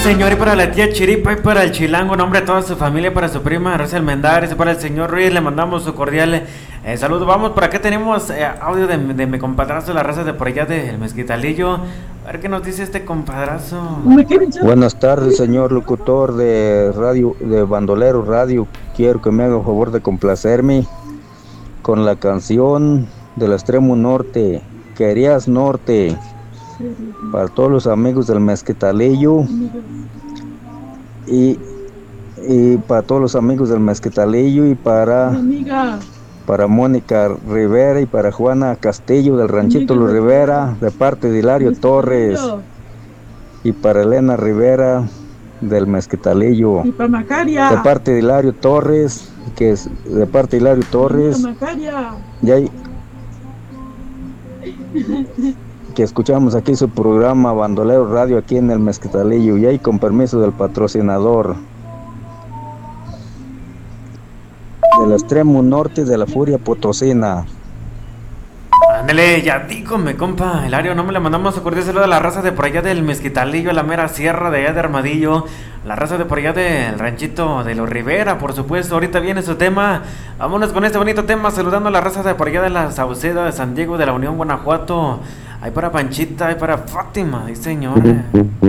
señor, y para la tía Chiripa y para el Chilango, nombre a toda su familia, para su prima Rosa Almendares, y para el señor Ruiz, le mandamos su cordial saludo. Vamos, por acá tenemos audio de mi compadrazo, la raza de por allá del Mezquitalillo. A ver qué nos dice este compadrazo. Buenas tardes, señor locutor de radio, de Bandolero Radio. Quiero que me haga el favor de complacerme con la canción del extremo norte, Querías Norte, para todos los amigos del Mezquitalillo y para todos los amigos del Mezquitalillo y para Mónica Rivera y para Juana Castillo del Ranchito Los Rivera, de parte de Hilario Torres, y para Elena Rivera del Mezquitalillo, y para Macaria, de parte de Hilario Torres, que es de parte de Hilario Torres, y ahí, que escuchamos aquí su programa Bandolero Radio aquí en el Mezquitalillo, y ahí con permiso del patrocinador del extremo norte de la Furia Potosina. Ándale, ya dígame, compa Hilario, no me le mandamos a cordial saludo a la raza de por allá del Mezquitalillo, a la mera sierra de allá de Armadillo, la raza de por allá del ranchito de los Rivera, por supuesto. Ahorita viene su tema, vámonos con este bonito tema, saludando a la raza de por allá de la Sauceda, de San Diego, de la Unión Guanajuato. Hay para Panchita, hay para Fátima, sí señores.